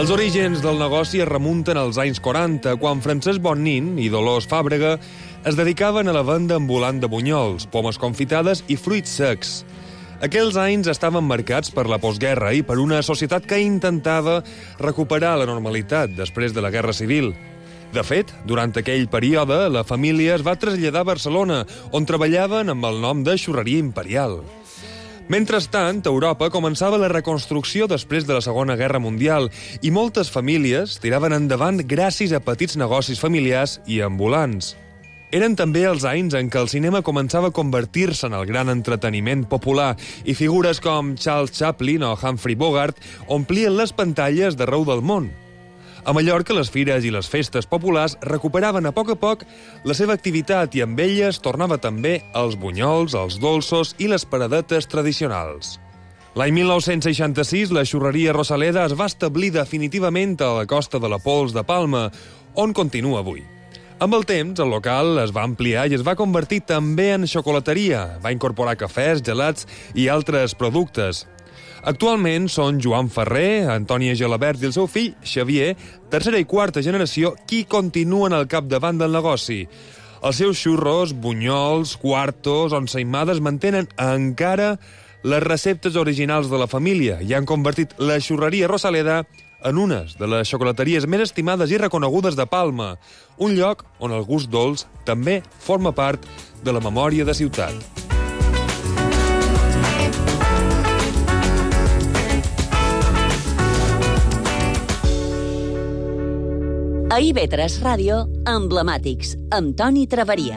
Els orígens del negoci es remunten als anys 40, quan Francesc Bonnin i Dolors Fàbrega es dedicaven a la venda ambulant de bunyols, pomes confitades i fruits secs. Aquells anys estaven marcats per la postguerra i per una societat que intentava recuperar la normalitat després de la Guerra Civil. De fet, durant aquell període, la família es va traslladar a Barcelona, on treballaven amb el nom de Xurreria Imperial. Mentrestant, a Europa començava la reconstrucció després de la Segona Guerra Mundial i moltes famílies tiraven endavant gràcies a petits negocis familiars i ambulants. Eren també els anys en què el cinema començava a convertir-se en el gran entreteniment popular i figures com Charles Chaplin o Humphrey Bogart omplien les pantalles d'arreu del món. A Mallorca, les fires i les festes populars recuperaven a poc la seva activitat i amb elles tornava també els bunyols, els dolços i les paradetes tradicionals. L'any 1966, la xurreria Rosaleda es va establir definitivament a la costa de la Pols de Palma, on continua avui. Amb el temps, el local es va ampliar i es va convertir també en xocolateria. Va incorporar cafès, gelats i altres productes. Actualment són Joan Ferrer, Antònia Gelabert i el seu fill, Xavier, tercera i quarta generació, qui continuen al capdavant del negoci. Els seus xurros, bunyols, quartos, onsaïmades mantenen encara les receptes originals de la família i han convertit la xurreria Rosaleda en unes de les xocolateries més estimades i reconegudes de Palma, un lloc on el gust dolç també forma part de la memòria de ciutat. A IB3 Ràdio, Emblemàtics, amb Toni Traveria.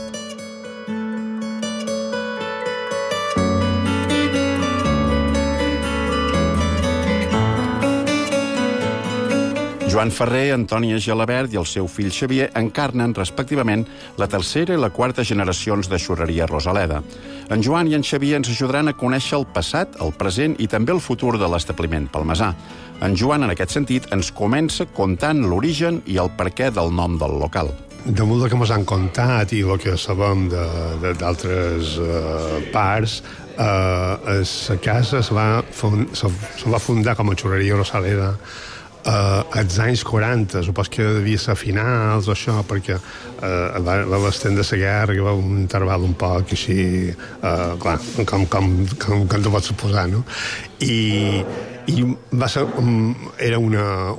Joan Ferrer, Antònia Gelabert i el seu fill Xavier encarnen, respectivament, la tercera i la quarta generacions de xurreria Rosaleda. En Joan i en Xavier ens ajudaran a conèixer el passat, el present i també el futur de l'establiment palmesà. En Joan, en aquest sentit, ens comença contant l'origen i el perquè del nom del local. Damunt del que ens han contat i el que sabem d'altres parts, la casa se va fundar com a xurreria Rosaleda als anys 40, supos que devia ser a finals o això, perquè va l'estent de la guerra, que va un interval un poc així, clar, com te pots suposar, no? I va ser, era una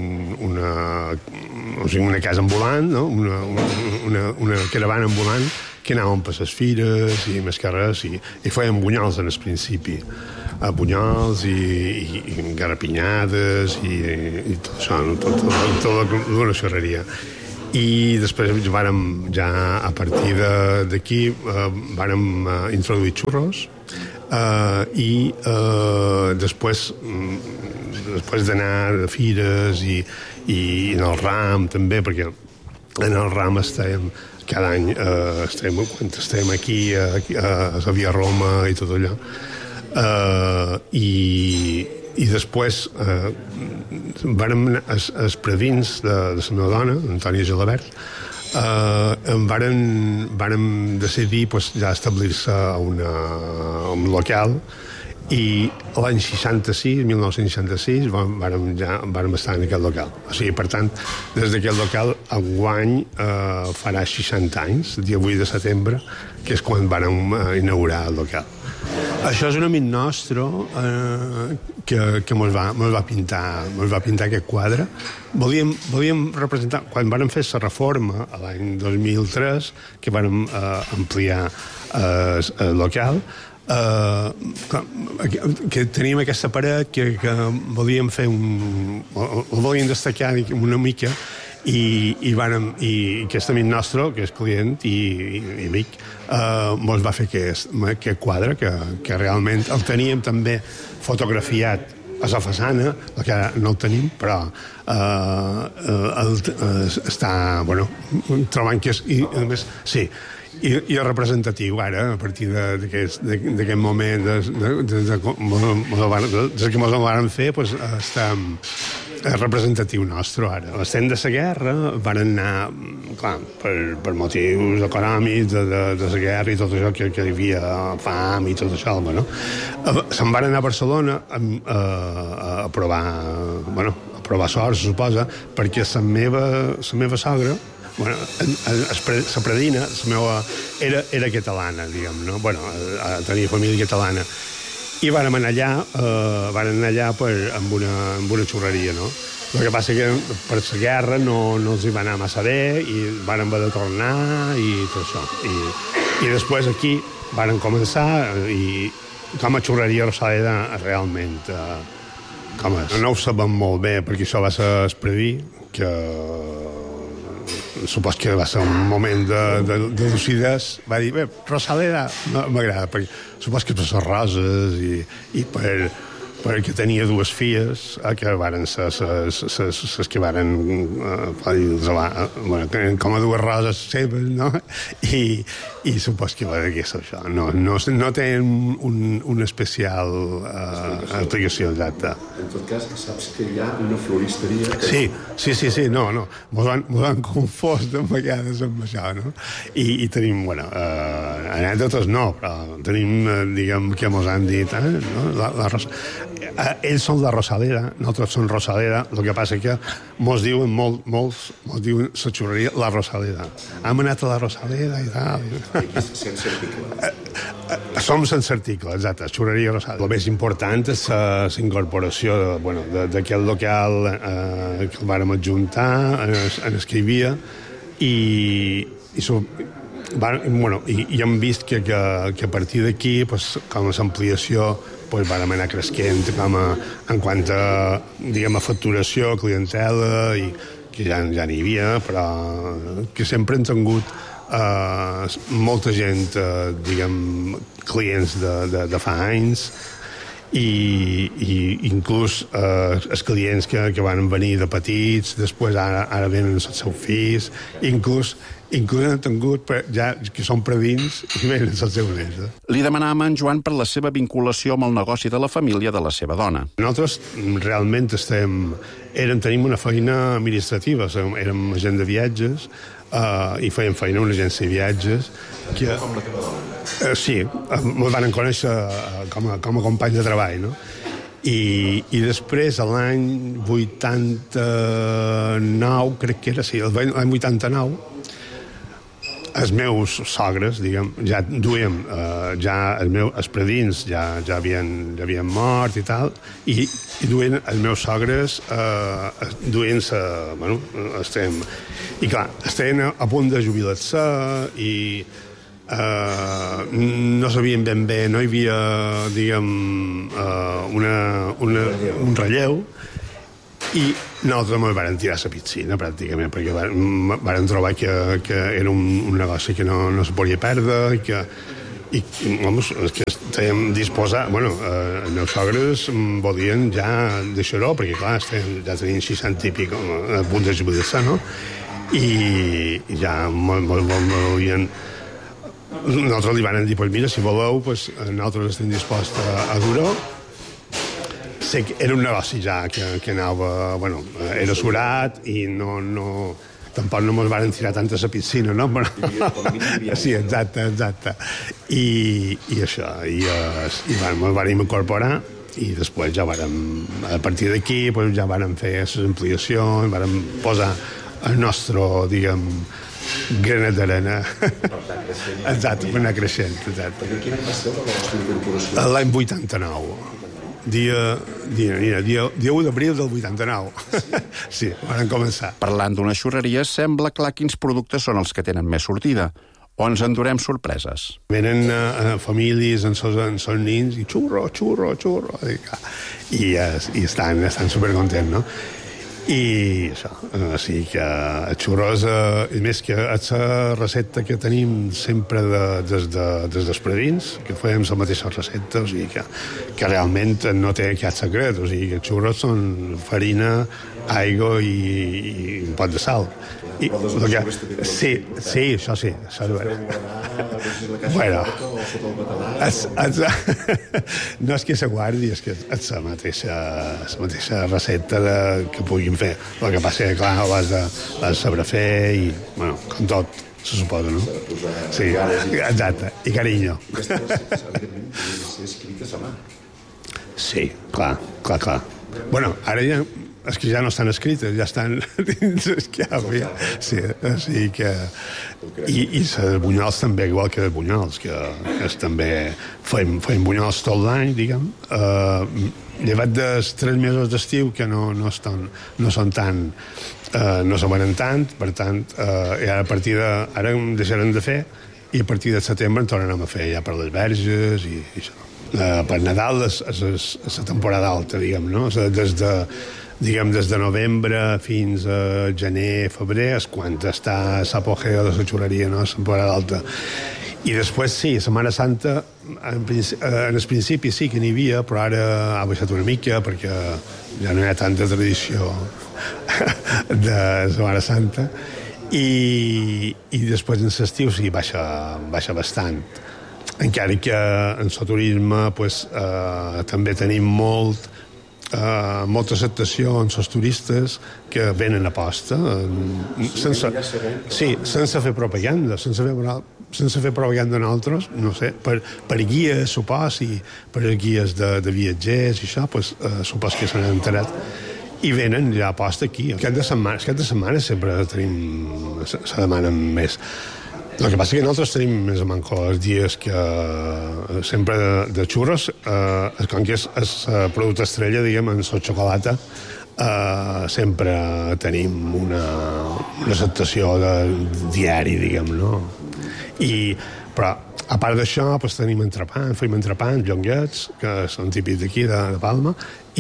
casa ambulant, no? Una caravana ambulant que anàvem per les fires i més que res, i feien bunyols en el principi. Bunyols i garrapinyades i tot això, tota la xurreria. I després ja a partir d'aquí vàrem introduir xurros i després d'anar a fires i en el RAM també, perquè en el RAM estem cada any, quan estem aquí a la Via Roma i tot allò, i després els predins de la meva dona, Antònia Gelabert, vàrem decidir ja establir-se a un local, i l'any 1966 vàrem estar en aquest local. O sigui, per tant, des d'aquest local enguany farà 60 anys, el dia 8 de setembre, que és quan vàrem inaugurar el local. Això és un amic nostre que mos va pintar aquest quadre. Volíem representar, quan vàrem fer la reforma l'any 2003, que vàrem ampliar el local, que teníem aquesta paret que volíem fer volíem destacar una mica, i aquest amic nostre, que és client i amic, mos va fer aquest quadre, que realment el teníem també fotografiat a la façana, que ara no el tenim, però està, trobant que és, i a més, sí, i és representatiu ara, a partir d'aquest moment des que ens el van fer, està representatiu nostre ara. A l'estent de la guerra van anar, clar, per motius econòmics de la guerra i tot això, que hi havia fam i tot això, se'n van anar a Barcelona a provar provar sort, se suposa, perquè la meva sogra, bueno, la predina, la meva, era catalana, diguem, no? Bueno, tenia família catalana. I vàrem anar allà amb una xurreria, no? El que passa que per la guerra no els hi va anar massa bé i vàrem haver de tornar i tot això. I després aquí vàrem començar i com a xurreria Rosaleda realment com és. No ho sabem molt bé perquè això va ser espredir, que supos que va ser un moment de lucidesa. Va dir, bé, Rosaleda m'agrada, perquè supos que per les roses i perquè tenia dues filles que varen ser les que varen com a dues roses seves, no? I supos que va dir això. No té una especial aplicació exacta. En tot cas, saps que hi ha una floristeria... Sí, no. Mos han confós de vegades amb això, no? I tenim, bueno, anècdotes no, però tenim, diguem, que mos han dit, no? La Rosa... Ells són la Rosaleda, nosaltres som Rosaleda, el que passa que mos diuen molts diuen la xurreria la Rosaleda. Hem anat a la Rosaleda i tal. Sense article. Som sense article, exacte, xurreria Rosaleda. El més important és la incorporació d'aquest local que el vàrem adjuntar en el que hi havia i hem vist que a partir d'aquí, com a l'ampliació, vàrem anar creixent en quant a, diguem, a facturació, clientela, i que ja n'hi havia, però que sempre hem tingut molta gent, diguem, clients de fa anys, i inclús els clients que van venir de petits, després ara venen els seus fills, inclús han tingut ja que són predins i venen els seus nets. Li demanàvem a en Joan per la seva vinculació amb el negoci de la família de la seva dona. Nosaltres realment tenim una feina administrativa, érem agent de viatges i fèiem feina a una agència de viatges que... Sí, ens van conèixer com a company de treball, no? I després, l'any 89, crec que era, sí, l'any 89, els meus sogres, diguem, ja duien, els predins ja havien mort i tal, i duien els meus sogres, duien i clar, estaven a punt de jubilar-se i no sabien ben bé, no hi havia, diguem, un relleu, i nosaltres ens vam tirar a la piscina, pràcticament, perquè vam trobar que era un negoci que no se podia perdre i que estàvem disposats... Bueno, els meus sogres volien ja deixar-ho, perquè, clar, ja tenien 60 i pic a punt de jubilar-se, no? I ja volien... Nosaltres li vam dir, mira, si voleu, nosaltres estem disposats a dur-ho. Sé que era un negoci ja que anava... Bueno, era surat i tampoc no ens van tirar tant a la piscina, no? Però, sí, exacte. I això, i ens vam incorporar i després ja a partir d'aquí ja vam fer les ampliacions, vam posar el nostre, diguem, granet d'arena. Exacte, per anar creixent. Perquè quin any va ser la vostra incorporació? L'any 89. Dia 1 d'abril del 89. Sí, van començar. Parlant d'una xurreria, sembla clar quins productes són els que tenen més sortida. O ens endurem sorpreses. Venen famílies amb els nins i xurro. I estan supercontents, no? I això, sí que els xurros, més que és la recepta que tenim sempre des dels predins, que fèiem la mateixa recepta, o sigui que realment no té cap secret, o sigui que els xurros són farina, aigua i un pot de sal. Sí, això sí. Bueno, no és que se guardi, és que és la mateixa recepta que puguin fer. El que passa que, clar, l'has de saber fer i, bueno, com tot, se suposa, no? Sí, exacte, i carinyo. Aquesta recepta, evidentment, podria ser escrita a mà. Sí, clar. Bueno, ara ja és que ja no estan escrites, ja estan dins l'esclau. Sí, o sigui que... I les bunyols també, igual que els bunyols, que també feim bunyols tot l'any, diguem, llevat dels 3 mesos d'estiu, que no són tan... no se venen tant, per tant, ja a partir de... Ara en deixarem de fer, i a partir de setembre en tornarem a fer ja per les verges i això. Per Nadal és la temporada alta, diguem, no? Des de novembre fins a gener, febrer, és quan està l'apogeu de la xuleria, no? La temporada alta. I després, sí, Setmana Santa, en el principi sí que n'hi havia, però ara ha baixat una mica perquè ja no hi ha tanta tradició de Setmana Santa. I després en l'estiu sí, baixa bastant. Encara que en el turisme també tenim molta acceptació en els turistes que venen a posta sense fer propaganda, sense fer propaganda nosaltres, no sé, per guies, supos, i per guies de viatgers i això, supos que se n'han enterat i venen ja a posta aquí. Aquest de setmana sempre tenim, se demanen més. El que passa és que nosaltres tenim més o menys els dies que sempre de xurros, com que és el producte estrella, diguem, en la xocolata, sempre tenim una acceptació de diari, diguem, no? Però, a part d'això, tenim fem entrepans, llonguets, que són típics d'aquí, de Palma,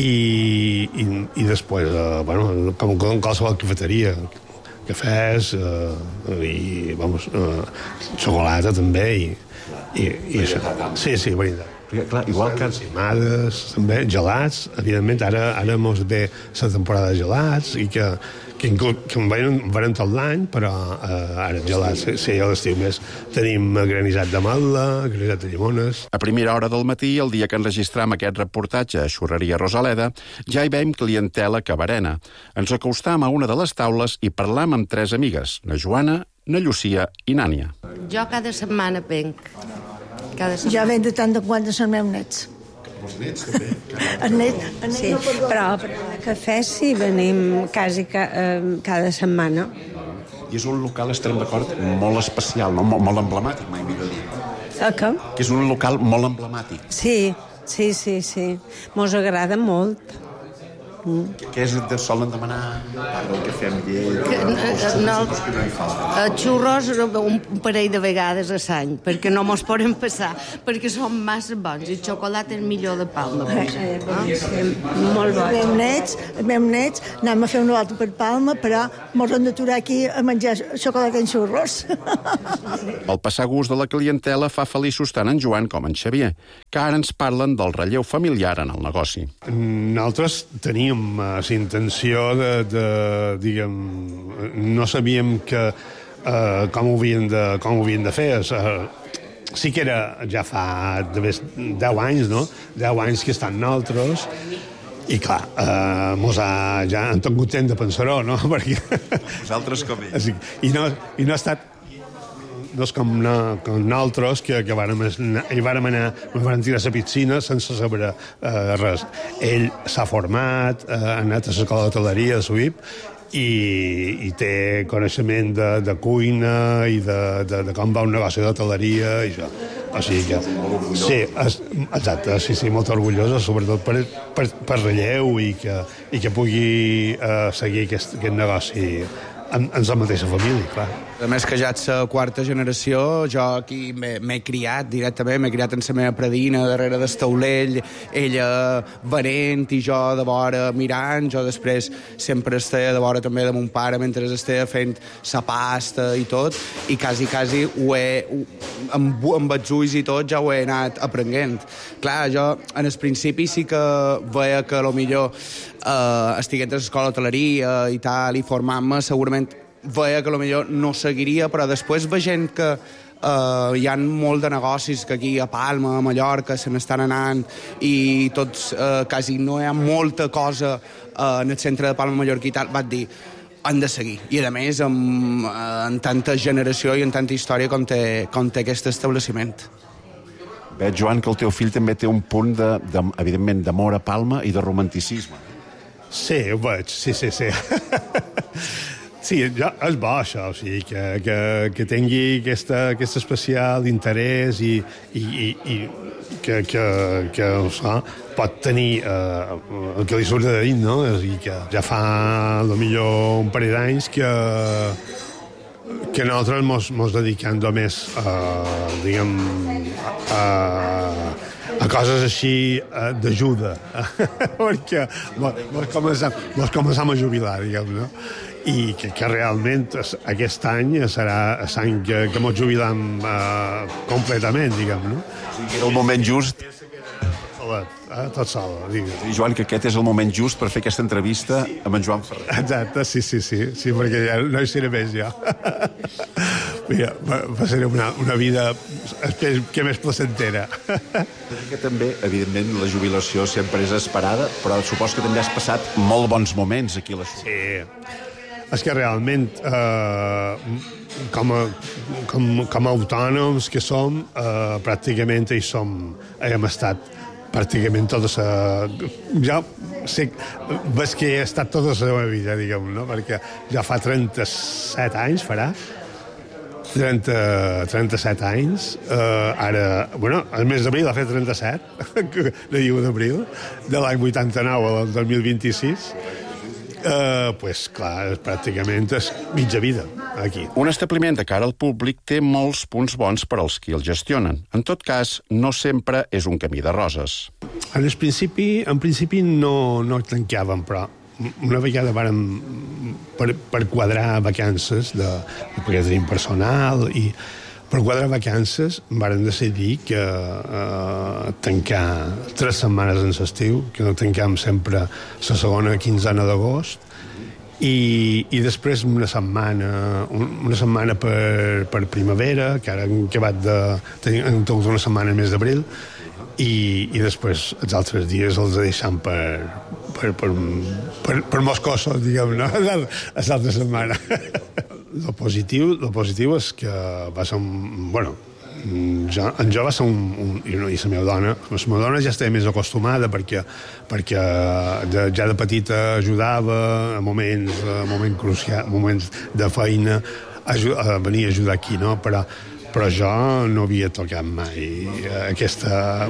i després, com qualsevol cafeteria, cafès i, xocolata també i això. Sí, veritat. Clar, igual que... Encimades, també, gelats, evidentment, ara mos ve la temporada de gelats i que en venen tot l'any, però ara gelats, sí, a l'estiu més tenim granissat d'ametla, granissat de llimones. A primera hora del matí, el dia que enregistram aquest reportatge a Xurreria Rosaleda, ja hi veiem clientela cabarena. Ens acostam a una de les taules i parlam amb 3 amigues, na Joana, na Llucia i Nània. Jo cada setmana venc. Jo venc de tant de quant dels meus nets. Els nets, també? Els nets, sí, però a cafè sí venim quasi cada setmana. I és un local, estarem d'acord, molt especial, no? Molt emblemàtic, mai millor dit. Què? Que és un local molt emblemàtic. Sí. Mos agrada molt. Què és que solen demanar? El que fem llet... Xurros un parell de vegades a l'any, perquè no mos podem passar, perquè són massa bons. El xocolata és millor de Palma. Molt bo. Els meus nets anem a fer una volta per Palma, però mos hem d'aturar aquí a menjar xocolata en xurros. El passar gust de la clientela fa feliços tant en Joan com en Xavier, que ara ens parlen del relleu familiar en el negoci. Nosaltres teníem la intenció diguem, no sabíem com ho havien de fer. Sí que era ja fa 10 anys, no? 10 anys que estan nosaltres, i clar, ja han tingut temps de pensar-ho, no? Perquè... Vosaltres com ells. I no ha estat... No és com nosaltres, que vàrem anar, vàrem tirar a la piscina sense saber res. Ell s'ha format, ha anat a l'escola d'hoteleria, a SUIP, i té coneixement de cuina i de com va un negoci d'hoteleria i això. O sigui que... Sí, exacte, sí, molt orgullosa, sobretot per relleu i que pugui seguir aquest negoci en la mateixa família, clar. A més que ja ets la 4a generació, jo aquí m'he criat directament, m'he criat en la meva predina, darrere del taulell, ella venent i jo de vora mirant, jo després sempre estava de vora també de mon pare mentre estava fent la pasta i tot, i quasi amb els ulls i tot ja ho he anat aprenent. Clar, jo en el principi sí que veia que potser estiguent a l'escola d'hoteleria i tal, i formant-me, segurament veia que potser no seguiria, però després veient que hi ha molt de negocis que aquí a Palma, a Mallorca, se n'estan anant i tots, quasi no hi ha molta cosa en el centre de Palma, Mallorca i tal, vaig dir, han de seguir. I a més, en tanta generació i en tanta història com té aquest establiment. Veig, Joan, que el teu fill també té un punt, evidentment, d'amor a Palma i de romanticisme. Sí, ho veig, sí. Sí, ja, és bo això, o sigui, que tingui aquesta especial interès i que pot tenir el que li surt de dins, no? És a dir, que ja fa millor un parell d'anys que nosaltres mos dediquem només a coses així d'ajuda, perquè mos començam a jubilar, diguem, no? I que realment aquest any serà l'any que mos jubilam completament, diguem, no? O sigui que era el moment just. Tot sol, digues. Sí, Joan, que aquest és el moment just per fer aquesta entrevista amb en Joan Ferrer. Exacte, sí, perquè ja no hi seré més, jo. Mira, va ser una vida que més placentera. Que també, evidentment, la jubilació sempre és esperada, però supos que també has passat molt bons moments aquí a la ciutat. Sí. És que realment, com a autònoms que som, pràcticament hem estat pràcticament tota ja sé, ves que he estat tota la meva vida, diguem, no? Perquè ja fa 37 anys, farà 37 anys, ara, bueno, el mes d'abril ha fet 37, de 1 d'abril, de l'any 89 al 2026, pues clar, pràcticament és mitja vida aquí. Un establiment de cara al públic té molts punts bons per als qui el gestionen. En tot cas, no sempre és un camí de roses. En principi no tancàvem, però una vegada vàrem per quadrar vacances perquè tenim personal i per quadrar vacances vàrem decidir que tancar 3 setmanes en l'estiu, que no tancam sempre la segona quinzena d'agost, i després una setmana per primavera, que ara hem acabat hem tingut una setmana més d'abril, i després els altres dies els deixam per moscosos, diguem, no? Les altres setmanes. Lo positiu és que va ser jo va ser i la meva dona ja estava més acostumada perquè ja de petita ajudava a moments crucials, moments de feina, venia a ajudar aquí, no? Però jo no havia tocat mai aquesta...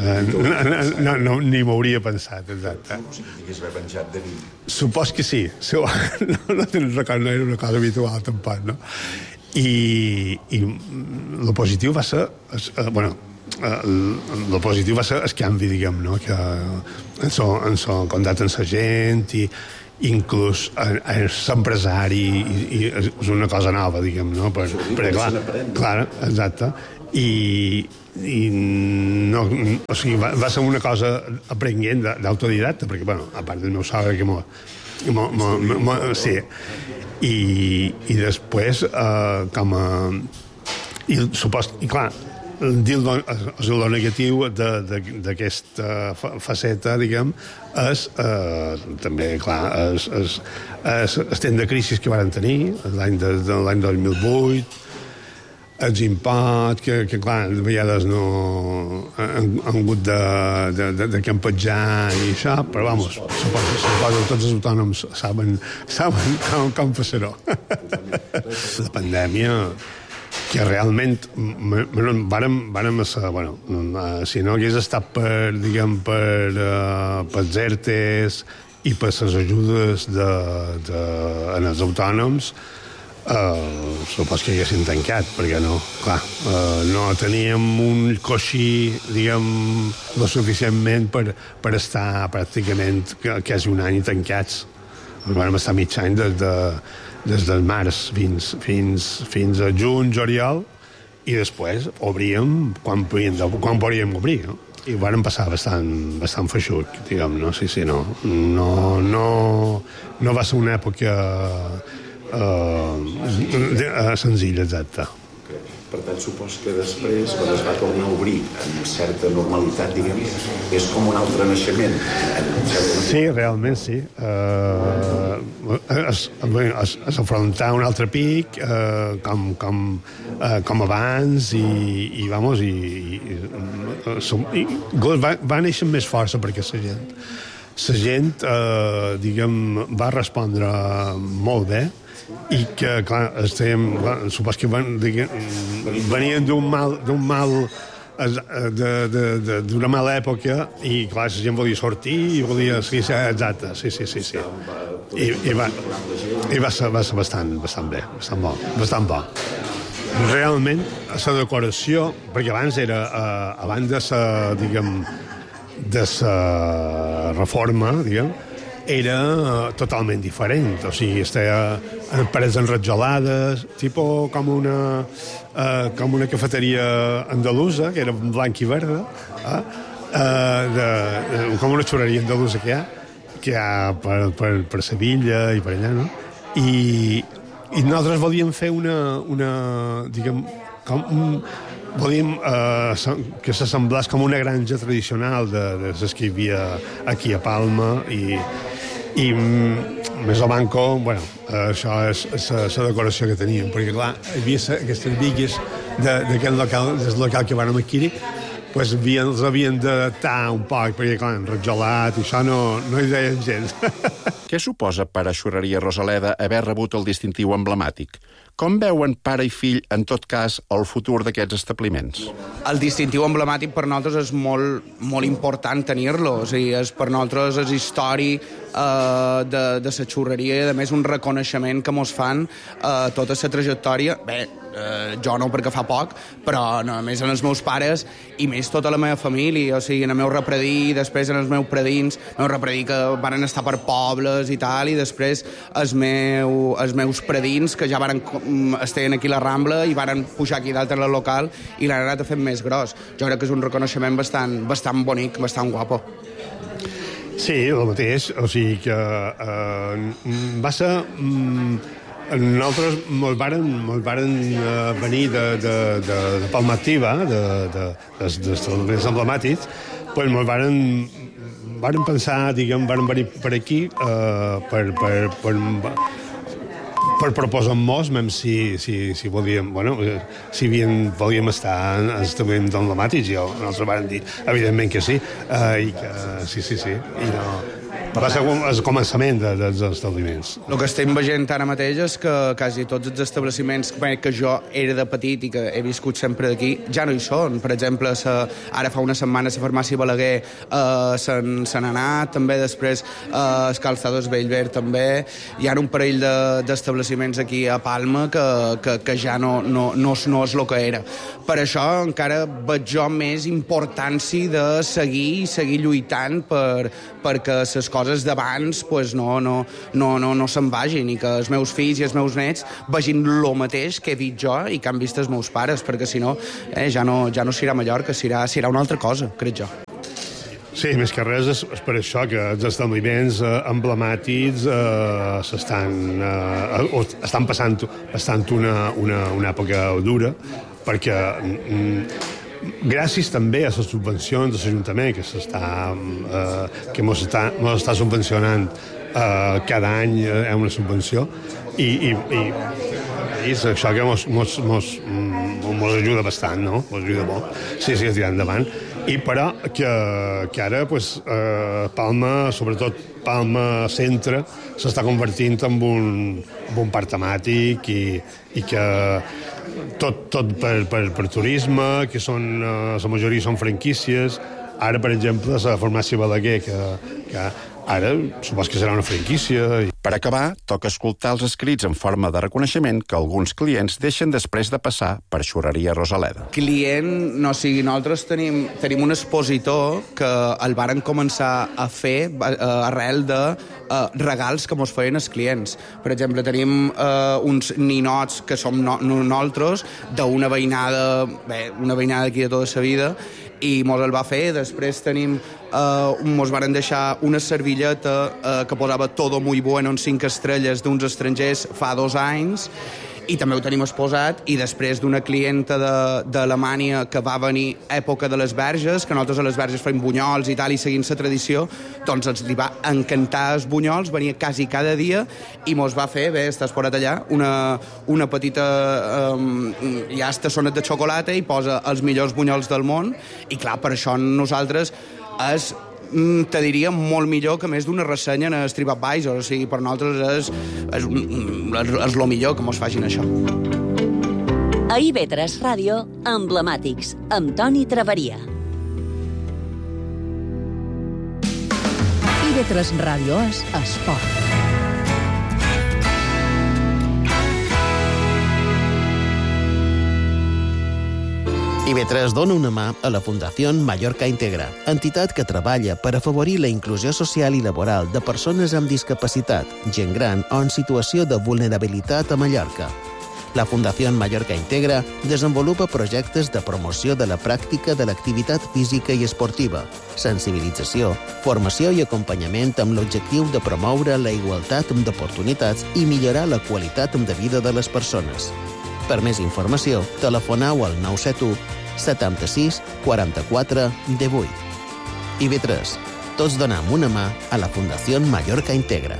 ni m'hauria pensat, exacte. Digues haver penjat de mi. Supos que sí. No te'n record, no era una cosa habitual, tampoc, no? I el positiu va ser... el positiu va ser el canvi, diguem, no? Que ens contacten amb la gent i inclús l'empresari i és una cosa nova, diguem, no? Clar, exacte. I no, o sigui, va ser una cosa aprenent d'autodidacta, perquè, bueno, a part del meu sogre que sí. I després i clar, el negatiu d'aquesta faceta, diguem, és també, clar, és temps de crisi que van tenir l'any 2008, els impactes que clar, de vegades no han hagut de campejar i això, però vamos, suposo que tots els autònoms saben com fer-ho. La pandèmia, que realment vàrem si no hagués estat per ERTEs i per les ajudes en els autònoms, supos que haguessin tancat, perquè no teníem un coixí, diguem, lo suficientment per estar pràcticament quasi un any tancats. Vam estar mig any des del març fins a juny, juliol, i després obríem quan podíem obrir, no? I ho vam passar bastant feixuc, diguem, no? Sí, no va ser una època senzilla, exacte. Per tant, supos que després, quan es va tornar a obrir amb certa normalitat, diguem, és com un altre naixement. Sí, realment sí. Es afrontar un altre pic com abans i va néixer amb més força perquè la gent la gent, va respondre molt bé i que, clar, supos que venien d'una mala època i, clar, la gent volia sortir i volia seguir, exacte, sí. I va ser bastant bé, bastant bo. Realment, la decoració, perquè abans era, abans de la reforma, era totalment diferent. O sigui, estava parets enrotjolades, tipus com una cafeteria andalusa, que era blanc i verda, com una xurreria andalusa que hi ha per Sevilla i per allà, no? I nosaltres volíem fer volíem que s'assemblés com una granja tradicional de les que hi havia aquí a Palma i més o manco, bueno, això és la decoració que teníem, perquè clar, hi havia aquestes bigues d'aquest local que vàrem adquirir, pues els havien d'adaptar un poc, perquè clar, enrotjolat i això no hi deien gens. Què suposa per a Xurreria Rosaleda haver rebut el distintiu emblemàtic? Com veuen pare i fill, en tot cas, el futur d'aquests establiments? El distintiu emblemàtic per nosaltres és molt important tenir-lo. O sigui, per nosaltres és històric de la xurreria i, a més, un reconeixement que mos fan tota la trajectòria. Bé, jo no, perquè fa poc, però no, a més en els meus pares i més tota la meva família, o sigui, en el meu repredí, després en els meus predins, el meu repredí que van estar per pobles i tal, i després els meus predins que ja estaven aquí a la Rambla i van pujar aquí dalt al local i l'han anat a fer més gros. Jo crec que és un reconeixement bastant bonic, bastant guapo. Sí, el mateix, o sigui que va ser... Nosaltres mos varen venir de Palma Activa, dels establiments emblemàtics, pues mos varen pensar, varen venir per aquí per proposar-nos, si volíem, si volíem estar en establiments emblemàtics, i nosaltres varen dir, evidentment que sí, i que sí, i no... Va ser el començament dels establiments. El que estem veient ara mateix és que quasi tots els establiments que jo era de petit i que he viscut sempre d'aquí ja no hi són. Per exemple, ara fa una setmana la farmàcia Balaguer se n'ha anat, també després el Calçados Bellver també. Hi ha un parell d'establiments aquí a Palma que ja no és el que era. Per això encara veig jo més importància de seguir lluitant perquè les coses d'abans no se'n vagin i que els meus fills i els meus nets vegin el mateix que he vist jo i que han vist els meus pares, perquè si no ja no serà Mallorca, serà una altra cosa, crec jo. Sí, més que res és per això que els establiments emblemàtics estan passant una època dura, perquè gràcies també a les subvencions de l'Ajuntament que ens està subvencionant cada any una subvenció i és això que ens ajuda bastant, no? Ens ajuda molt, sí, a tirar endavant. I però que ara Palma, sobretot Palma Centre, s'està convertint en un parc temàtic i que tot per turisme, que la majoria són franquícies. Ara, per exemple, la farmàcia Balaguer, que ara supos que serà una franquícia. Per acabar, toca escoltar els escrits en forma de reconeixement que alguns clients deixen després de passar per Xurreria Rosaleda. Nosaltres tenim un expositor que el varen començar a fer arrel de regals que mos feien els clients. Per exemple, tenim uns ninots que som nosaltres, d'una veïnada aquí de tota la vida, i mos el va fer. Després mos varen deixar una servilleta que posava todo muy bueno en 5 estrelles d'uns estrangers fa 2 anys, i també ho tenim exposat. I després d'una clienta d'Alemanya que va venir època de les Verges, que nosaltres a les Verges fem bunyols i tal, i seguint la tradició, doncs els li va encantar els bunyols, venia quasi cada dia i mos va fer, estàs posat allà, una petita tassonet de xocolata i posa els millors bunyols del món. I clar, per això nosaltres és te diria molt millor que més d'una ressenya en el TripAdvisor. O sigui, per nosaltres és lo millor que mos facin això. A IB3 Ràdio, Emblemàtics, amb Toni Traveria. IB3 Ràdio és esport. IB3 dona una mà a la Fundació Mallorca Integra, entitat que treballa per afavorir la inclusió social i laboral de persones amb discapacitat, gent gran o en situació de vulnerabilitat a Mallorca. La Fundació Mallorca Integra desenvolupa projectes de promoció de la pràctica de l'activitat física i esportiva, sensibilització, formació i acompanyament amb l'objectiu de promoure la igualtat d'oportunitats i millorar la qualitat de vida de les persones. Per més informació, telefoneu al 971 76 44 18. IB3. Tots donem una mà a la Fundació Mallorca Integra.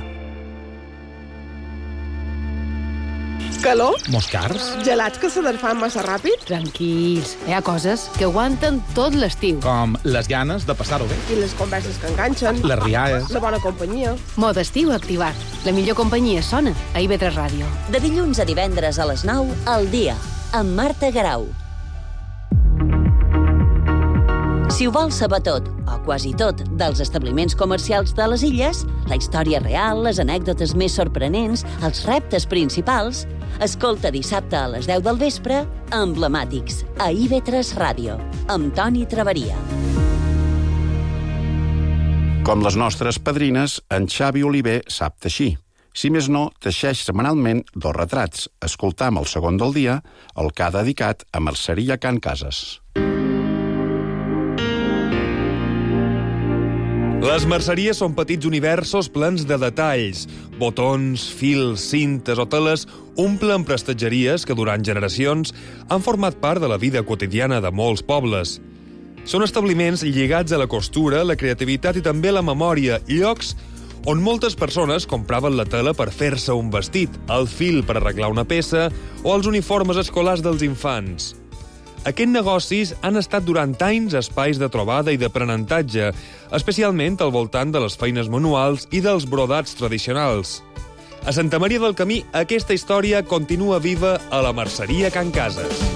Calor? Moscars? Gelats que se desfan massa ràpid? Tranquils, hi ha coses que aguanten tot l'estiu. Com les ganes de passar-ho bé. I les converses que enganxen. Les rialles. La bona companyia. Mode estiu activat. La millor companyia sona a IB3 Ràdio. De dilluns a divendres a les 9, al dia, amb Marta Garau. Si ho vols saber tot, o quasi tot, dels establiments comercials de les illes, la història real, les anècdotes més sorprenents, els reptes principals, escolta dissabte a les 10 del vespre, Emblemàtics, a IB3 Ràdio, amb Toni Traveria. Com les nostres padrines, en Xavi Oliver sap teixir. Si més no, teixeix setmanalment 2 retrats. Escoltam el segon del dia, el que ha dedicat a Merceria Can Cases. Les merceries són petits universos plens de detalls. Botons, fils, cintes o teles omplen prestatgeries que durant generacions han format part de la vida quotidiana de molts pobles. Són establiments lligats a la costura, la creativitat i també la memòria, llocs on moltes persones compraven la tela per fer-se un vestit, el fil per arreglar una peça o els uniformes escolars dels infants. Aquests negocis han estat durant anys espais de trobada i d'aprenentatge, especialment al voltant de les feines manuals i dels brodats tradicionals. A Santa Maria del Camí, aquesta història continua viva a la Merceria Can Cases.